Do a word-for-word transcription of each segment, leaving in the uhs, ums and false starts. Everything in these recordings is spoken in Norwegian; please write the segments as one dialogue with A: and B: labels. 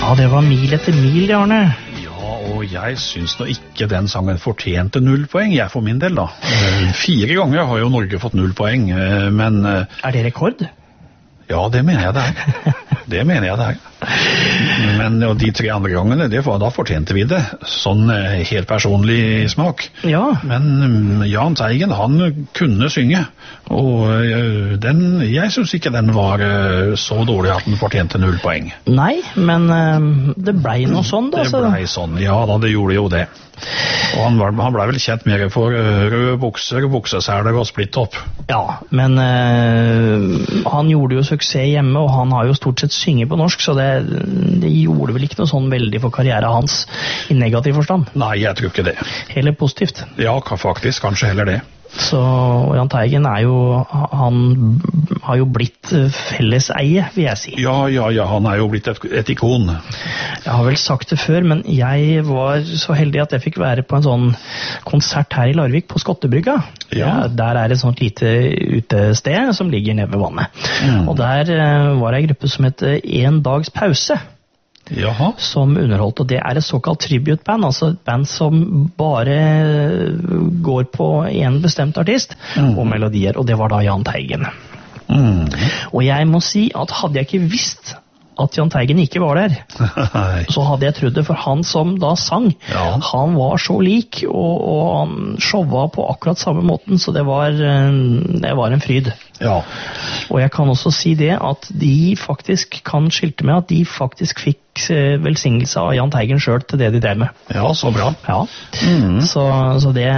A: Ja, det var Mil etter mil, det, Arne.
B: Ja, og jeg synes nå ikke den sangen fortjente null poeng, jeg for min del da. Eh, Fire ganger har jo Norge fått null poeng, eh, men... eh,
A: Er det rekord?
B: Ja, det mener jeg det er. Det mener jeg det er. Men og de tre andre gangene, det var, da fortjente vi det. Sånn eh, helt personlig smak.
A: Ja.
B: Men mm, Jahn Teigen, han kunne synge. Og eh, den, jeg synes ikke den var eh, så dårlig at den fortjente null poeng.
A: Nei, men eh, det ble noe sånn da.
B: Det ble sånn, ja da, det gjorde jo det. Og han, var, han ble vel kjent mer for uh, røde bukser, bukseseler og splitt-topp.
A: Ja, men uh, han gjorde jo suksess hjemme, og han har jo stort sett synget på norsk, så det, det gjorde vel ikke noe sånn veldig for karrieren hans i negativ forstand.
B: Nei, jeg tror ikke det.
A: Heller positivt.
B: Ja, faktisk, kanskje heller det.
A: Så Jahn Teigen er jo, han har jo blitt felleseie, vil jeg si.
B: Ja, ja, ja, han er jo blitt et, et ikon.
A: Jeg har vel sagt det før, men jeg var så heldig at jeg fikk være på en sånn konsert her i Larvik på Skottebrygga.
B: Ja.
A: Ja, der er et sånt lite utested som ligger nede ved vannet. Mm. Og der uh, var det en gruppe som heter En dags pause.
B: Jaha.
A: Som underholdt, og det er et såkalt tribute-band, altså et band som bare går på en bestemt artist mm. og melodier, og det var da Jahn Teigen. Mm. Og jeg må si at hadde jeg ikke visst at Jahn Teigen ikke var der, så hadde jeg trodd det, for han som da sang, ja. Han var så lik, og, og han showa på akkurat samme måten, så det var, det var en fryd.
B: Ja.
A: Og jeg kan også si det, at de faktisk kan skilte med at de faktisk fikk velsignelse av Jahn Teigen selv til det de drev med.
B: Ja, så bra.
A: Ja, mm. så, så det...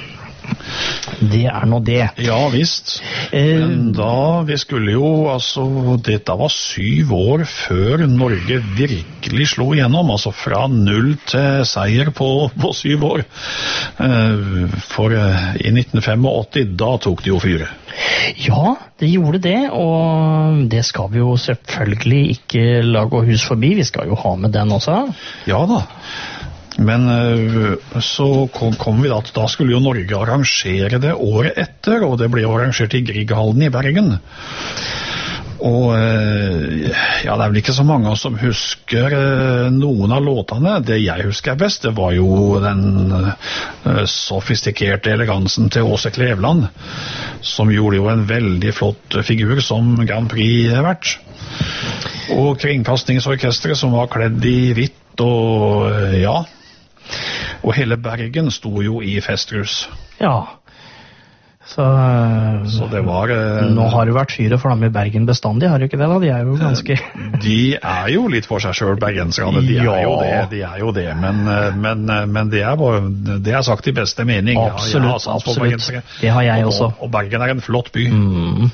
A: Det er nå det.
B: Ja, visst. Men da, vi skulle jo, altså, dette var syv år før Norge virkelig slo igjennom, altså fra null til seier på, på syv år. For i nitten åttifem, da tok de jo fyre.
A: Ja, det gjorde det, og det skal vi jo selvfølgelig ikke la gå hus forbi, vi skal jo ha med den også.
B: Ja da. Men så kom, kom vi da til, da skulle jo Norge arrangere det året etter, og det ble arrangert i Grieghallen i Bergen. Og ja, det er vel ikke så mange som husker noen av låtene. Det jeg husker best, det var jo den sofistikerte elegansen til Åse Kleveland, som gjorde jo en veldig flott figur som Grand Prix-vert. Og Kringkastingsorkestret som var kledd i hvitt, og ja... Og hele Bergen sto jo i festrus. Ja. Så, så det var... Eh,
A: nå har det vært fyr og flamme i Bergen bestandig, har du ikke det da? De er jo ganske...
B: De er jo litt for seg selv, bergenserne. De
A: ja.
B: er jo det, de er jo det. Men, men, men det, er bare, det er sagt i beste mening.
A: Absolutt, ja, absolutt. Det har jeg også.
B: Og, og Bergen er en flott by.
A: Mm.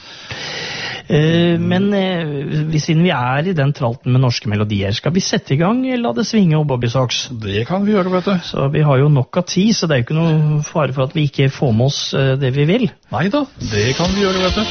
A: Uh, men uh, siden vi er i den tralten med norske melodier, skal vi sette i gang La det svinge og Bobby Socks?
B: Det kan vi gjøre, vet du.
A: Så vi har jo nok av tid, så det er jo ikke noe fare for at vi ikke får med oss uh, det vi vil.
B: Neida, det kan vi gjøre, vet du.